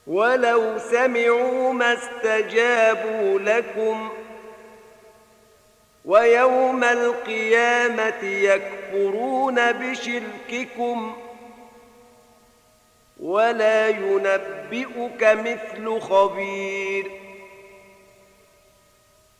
ولو سمعوا ما استجابوا لكم ويوم القيامة يكفرون بشرككم ولا ينبئك مثل خبير.